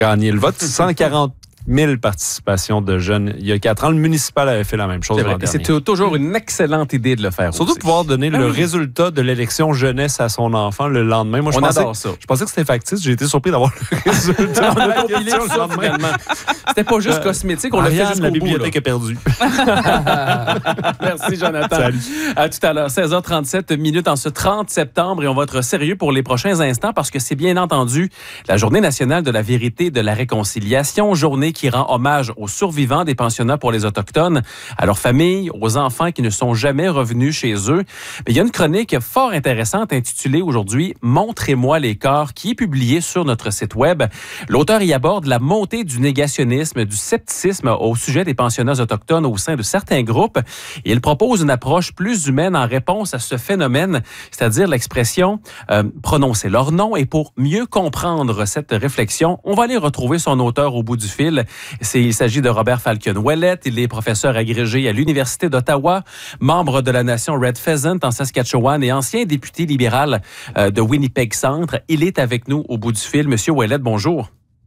gagné le vote. 140 000 participations de jeunes il y a 4 ans. Le municipal avait fait la même chose l'an dernier. C'est toujours une excellente idée de le faire. Surtout aussi. de pouvoir donner le résultat de l'élection jeunesse à son enfant le lendemain. Moi, On adore ça. Je pensais que c'était factice. J'ai été surpris d'avoir le résultat. On a compilé tout ça, finalement. C'était pas juste cosmétique, on l'a fait jusqu'au la bout. bibliothèque est perdue. Merci, Jonathan. Salut. À tout à l'heure, 16h37 minutes en ce 30 septembre et on va être sérieux pour les prochains instants parce que c'est bien entendu la Journée nationale de la vérité et de la réconciliation, journée qui rend hommage aux survivants des pensionnats pour les Autochtones, à leurs familles, aux enfants qui ne sont jamais revenus chez eux. Mais il y a une chronique fort intéressante intitulée aujourd'hui « Montrez-moi les corps » qui est publiée sur notre site web. L'auteur y aborde la montée du négationnisme, du scepticisme au sujet des pensionnats autochtones au sein de certains groupes. Et il propose une approche plus humaine en réponse à ce phénomène, c'est-à-dire l'expression prononcer leur nom. Et pour mieux comprendre cette réflexion, on va aller retrouver son auteur au bout du fil. Il s'agit de Robert Falcon-Ouellette. Il est professeur agrégé à l'Université d'Ottawa, membre de la nation Red Pheasant en Saskatchewan et ancien député libéral de Winnipeg Centre. Il est avec nous au bout du fil. Monsieur Ouellette, bonjour.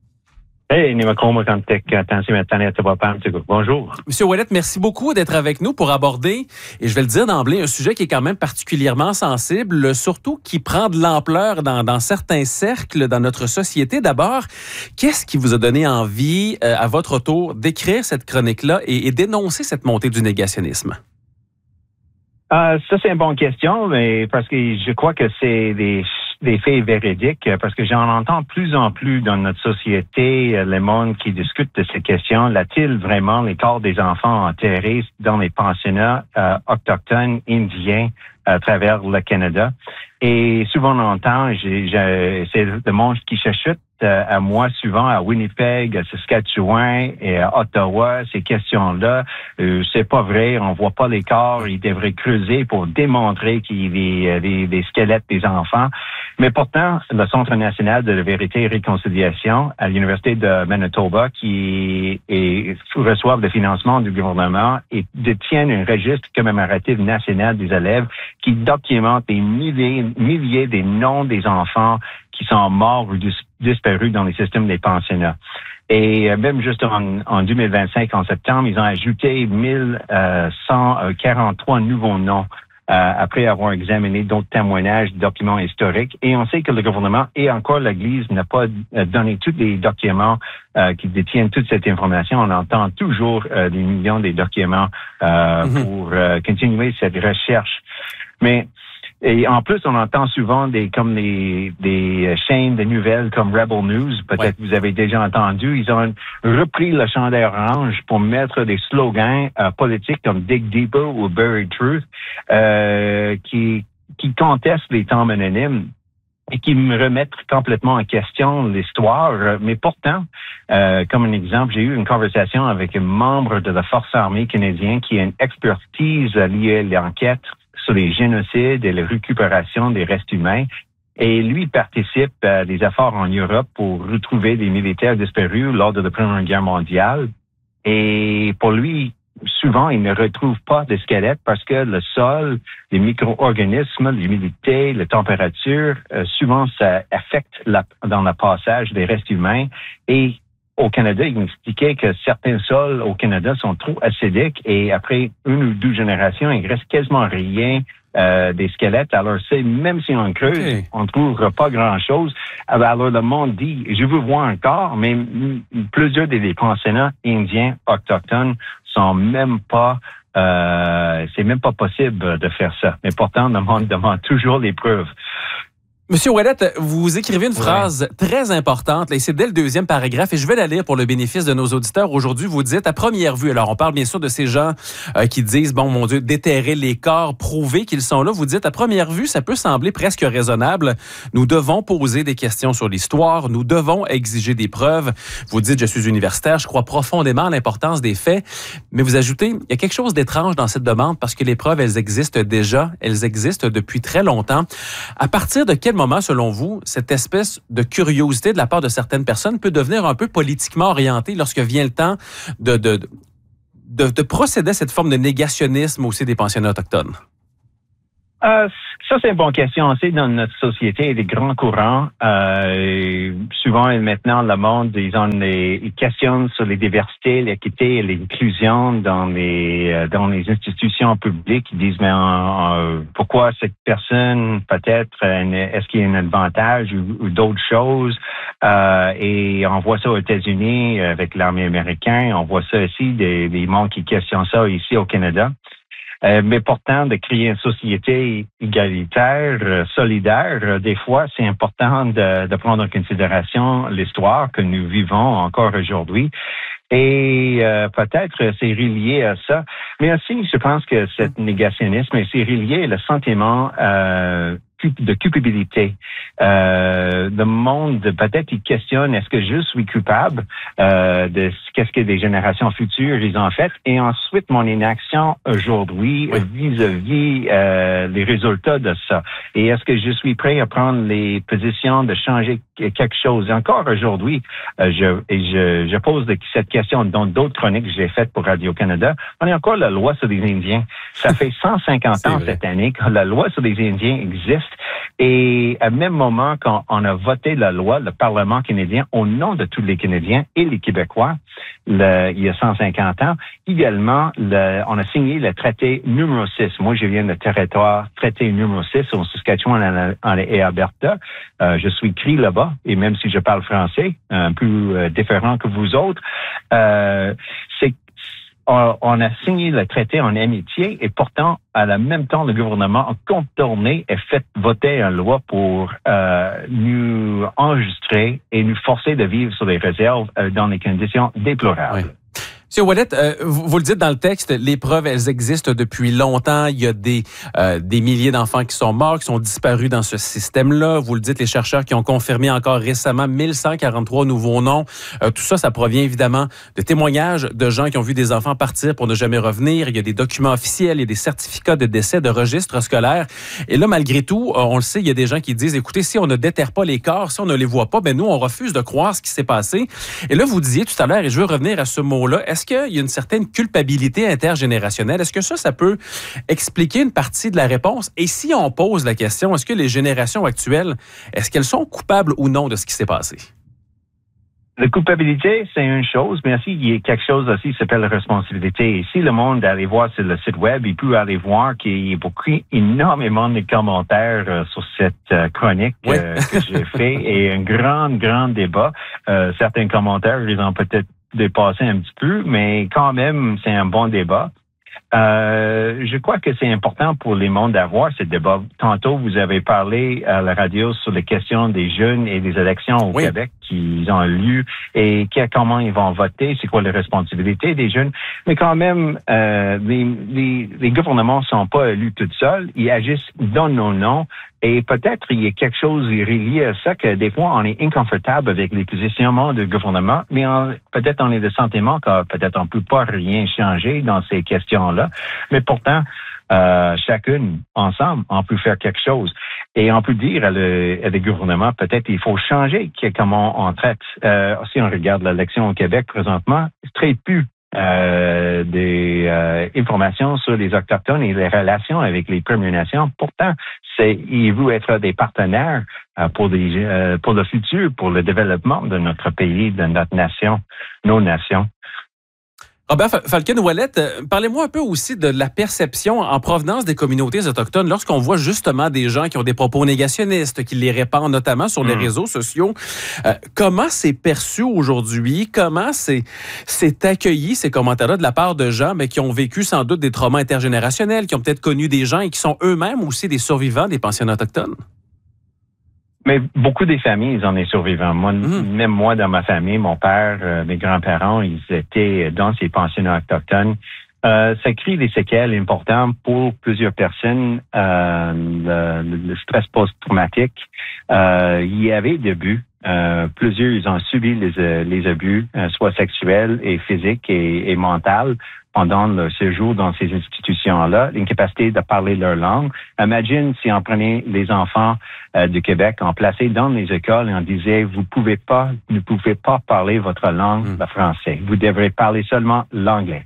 Bonjour. Monsieur Ouellette, merci beaucoup d'être avec nous pour aborder, et je vais le dire d'emblée, un sujet qui est quand même particulièrement sensible, surtout qui prend de l'ampleur dans certains cercles dans notre société. D'abord, qu'est-ce qui vous a donné envie, à votre tour, d'écrire cette chronique-là et dénoncer cette montée du négationnisme? Ça, c'est une bonne question, mais parce que je crois que c'est des faits véridiques, parce que j'en entends de plus en plus dans notre société, le monde qui discute de ces questions. L'a-t-il vraiment les corps des enfants enterrés dans les pensionnats autochtones, indiens, à travers le Canada? Et souvent on entend, c'est le monde qui chuchote à moi souvent à Winnipeg, à Saskatchewan et à Ottawa, ces questions-là, c'est pas vrai, on voit pas les corps, ils devraient creuser pour démontrer qu'il y a des squelettes des enfants. Mais pourtant, le Centre national de la vérité et réconciliation à l'Université de Manitoba, qui reçoivent le financement du gouvernement et détiennent un registre commémoratif national des élèves qui documente des milliers des noms des enfants qui sont morts ou disparus dans les systèmes des pensionnats. Et même juste en 2025, en septembre, ils ont ajouté 1143 nouveaux noms après avoir examiné d'autres témoignages, documents historiques. Et on sait que le gouvernement et encore l'Église n'a pas donné tous les documents qui détiennent toute cette information. On entend toujours des millions de documents pour continuer cette recherche. Et en plus, on entend souvent des chaînes de nouvelles comme Rebel News. Peut-être vous avez déjà entendu. Ils ont repris le chandail orange pour mettre des slogans politiques comme Dig Deeper ou Buried Truth qui contestent les tombes anonymes et qui me remettent complètement en question l'histoire. Mais pourtant, comme un exemple, j'ai eu une conversation avec un membre de la Force armée canadienne qui a une expertise liée à l'enquête sur les génocides et la récupération des restes humains. Et lui participe à des efforts en Europe pour retrouver des militaires disparus lors de la Première Guerre mondiale. Et pour lui, souvent, il ne retrouve pas de squelettes parce que le sol, les micro-organismes, l'humidité, la température, souvent ça affecte dans le passage des restes humains. Et au Canada, il m'expliquait que certains sols au Canada sont trop acidiques et après 1 ou 2 générations, il reste quasiment rien des squelettes. Alors, même si on creuse, on ne trouvera pas grand-chose. Alors, le monde dit, je veux voir un corps, mais plusieurs des pensionnats indiens autochtones sont même pas c'est même pas possible de faire ça. Mais pourtant, le monde demande toujours les preuves. Monsieur Ouellette, vous écrivez une phrase très importante, et c'est dès le 2e paragraphe, et je vais la lire pour le bénéfice de nos auditeurs. Aujourd'hui, vous dites, à première vue, alors on parle bien sûr de ces gens qui disent, bon, mon Dieu, déterrer les corps, prouver qu'ils sont là. Vous dites, à première vue, ça peut sembler presque raisonnable. Nous devons poser des questions sur l'histoire, nous devons exiger des preuves. Vous dites, je suis universitaire, je crois profondément à l'importance des faits, mais vous ajoutez, il y a quelque chose d'étrange dans cette demande parce que les preuves, elles existent déjà, elles existent depuis très longtemps. À partir de quel moment, selon vous, cette espèce de curiosité de la part de certaines personnes peut devenir un peu politiquement orientée lorsque vient le temps de procéder à cette forme de négationnisme aussi des pensionnats autochtones? Ça, c'est une bonne question. On sait, dans notre société, il y a des grands courants. Souvent, maintenant, le monde, ils questionnent sur les diversités, l'équité et l'inclusion dans les institutions publiques. Ils disent, mais pourquoi cette personne, peut-être, est-ce qu'il y a un avantage ou d'autres choses? Et on voit ça aux États-Unis avec l'armée américaine. On voit ça aussi, des mondes qui questionnent ça ici au Canada. Mais pourtant, de créer une société égalitaire, solidaire, des fois, c'est important de prendre en considération l'histoire que nous vivons encore aujourd'hui. Et peut-être c'est relié à ça. Mais aussi, je pense que ce négationnisme est relié au sentiment de culpabilité. Le monde, peut-être, il questionne, est-ce que je suis coupable de qu'est-ce que des générations futures ils ont fait? Et ensuite, mon inaction aujourd'hui vis-à-vis les résultats de ça. Et est-ce que je suis prêt à prendre les positions de changer quelque chose? Et encore aujourd'hui, je pose cette question dans d'autres chroniques que j'ai faites pour Radio-Canada. On a encore la loi sur les Indiens. Ça fait 150 ans cette année que la loi sur les Indiens existe. Et à même moment, quand on a voté la loi, le Parlement canadien, au nom de tous les Canadiens et les Québécois, il y a 150 ans, également, on a signé le traité numéro 6. Moi, je viens de territoire traité numéro 6 au Saskatchewan et Alberta. Je suis Cree là-bas, et même si je parle français, un peu différent que vous autres, on a signé le traité en amitié et pourtant, à la même temps, le gouvernement a contourné et fait voter une loi pour nous enregistrer et nous forcer de vivre sur les réserves dans des conditions déplorables. Oui. Monsieur Ouellet, vous le dites dans le texte, les preuves, elles existent depuis longtemps. Il y a des milliers d'enfants qui sont morts, qui sont disparus dans ce système-là. Vous le dites, les chercheurs qui ont confirmé encore récemment 1143 nouveaux noms. Tout ça, ça provient évidemment de témoignages de gens qui ont vu des enfants partir pour ne jamais revenir. Il y a des documents officiels, il y a des certificats de décès, de registres scolaires. Et là, malgré tout, on le sait, il y a des gens qui disent, écoutez, si on ne déterre pas les corps, si on ne les voit pas, ben nous, on refuse de croire ce qui s'est passé. Et là, vous disiez tout à l'heure, et je veux revenir à ce mot-là, est-ce qu'il y a une certaine culpabilité intergénérationnelle? Est-ce que ça peut expliquer une partie de la réponse? Et si on pose la question, est-ce que les générations actuelles, est-ce qu'elles sont coupables ou non de ce qui s'est passé? La culpabilité, c'est une chose, mais aussi, il y a quelque chose aussi qui s'appelle la responsabilité. Et si le monde allait voir sur le site web, il peut aller voir qu'il y a énormément de commentaires sur cette chronique que j'ai fait et un grand débat. Certains commentaires, ils ont peut-être dépassé un petit peu, mais quand même, c'est un bon débat. Je crois que c'est important pour les mondes d'avoir ce débat. Tantôt, vous avez parlé à la radio sur les questions des jeunes et des élections au Québec qui ont lieu et comment ils vont voter, c'est quoi les responsabilités des jeunes. Mais quand même, les gouvernements ne sont pas élus tout seuls. Ils agissent dans nos noms. Et peut-être il y a quelque chose relié à ça que des fois on est inconfortable avec les positionnements du gouvernement, mais peut-être on est de sentiment que peut-être on peut pas rien changer dans ces questions-là. Mais pourtant, chacune ensemble, on peut faire quelque chose. Et on peut dire à le gouvernement, peut-être il faut changer comment on traite. Si on regarde l'élection au Québec présentement, c'est très peu des informations sur les Autochtones et les relations avec les Premières Nations. Pourtant, ils veulent être des partenaires pour le futur, pour le développement de notre pays, de notre nation, nos nations. Robert Falcon-Ouellet, parlez-moi un peu aussi de la perception en provenance des communautés autochtones lorsqu'on voit justement des gens qui ont des propos négationnistes, qui les répandent notamment sur les réseaux sociaux. Comment c'est perçu aujourd'hui? Comment c'est accueilli, ces commentaires-là, de la part de gens qui ont vécu sans doute des traumas intergénérationnels, qui ont peut-être connu des gens et qui sont eux-mêmes aussi des survivants des pensionnats autochtones? Mais beaucoup des familles, ils en sont survivants. Moi, même moi, dans ma famille, mon père, mes grands-parents, ils étaient dans ces pensionnats autochtones. Ça crée des séquelles importantes pour plusieurs personnes. Le stress post-traumatique. Il y avait des abus. Plusieurs, ils ont subi les abus, soit sexuels et physiques et mentaux, pendant le séjour dans ces institutions-là, l'incapacité de parler leur langue. Imagine si on prenait les enfants du Québec, on plaçait dans les écoles et on disait, vous ne pouvez pas parler votre langue, le français. Vous devrez parler seulement l'anglais.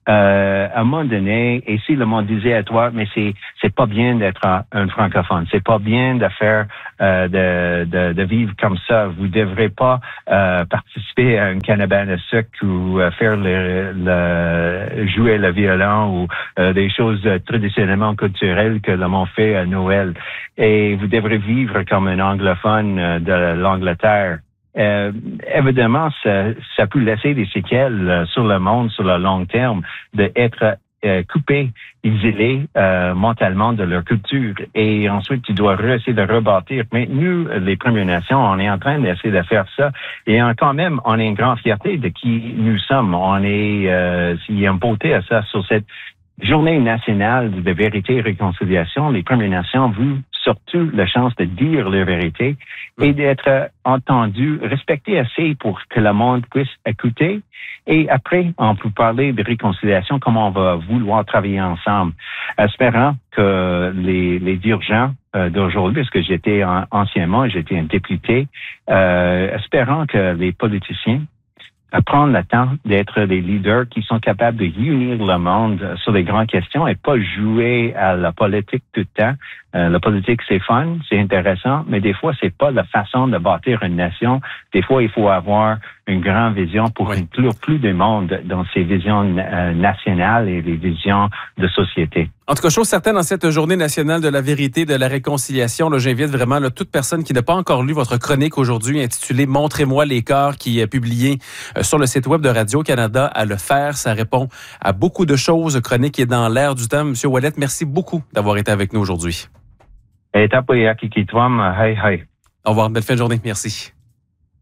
à un moment donné, et si le monde disait à toi, mais c'est pas bien d'être un francophone, c'est pas bien de faire de vivre comme ça. Vous devrez pas participer à une cabane à sucre ou faire jouer le violon ou des choses traditionnellement culturelles que le monde fait à Noël. Et vous devrez vivre comme un anglophone de l'Angleterre. Évidemment, ça peut laisser des séquelles sur le monde sur le long terme d'être coupés, exilés mentalement de leur culture. Et ensuite, tu dois essayer de rebâtir. Mais nous, les Premières Nations, on est en train d'essayer de faire ça. Et quand même, on a une grande fierté de qui nous sommes. Il y a une beauté à ça sur cette Journée nationale de vérité et réconciliation. Les Premières Nations ont surtout la chance de dire leur vérité et d'être entendus, respectés assez pour que le monde puisse écouter. Et après, on peut parler de réconciliation, comment on va vouloir travailler ensemble. Espérant que les dirigeants d'aujourd'hui, parce que j'étais anciennement un député, espérant que les politiciens prendre le temps d'être des leaders qui sont capables de unir le monde sur les grandes questions et pas jouer à la politique tout le temps. La politique, c'est fun, c'est intéressant, mais des fois, c'est pas la façon de bâtir une nation. Des fois, il faut avoir une grande vision pour inclure plus de monde dans ces visions nationales et les visions de société. En tout cas, chose certaine, dans cette Journée nationale de la vérité et de la réconciliation, là, j'invite vraiment toute personne qui n'a pas encore lu votre chronique aujourd'hui intitulée « Montrez-moi les corps » qui est publiée sur le site web de Radio-Canada à le faire. Ça répond à beaucoup de choses. Chronique est dans l'air du temps. Monsieur Ouellet, merci beaucoup d'avoir été avec nous aujourd'hui. Au revoir, belle fin de journée. Merci.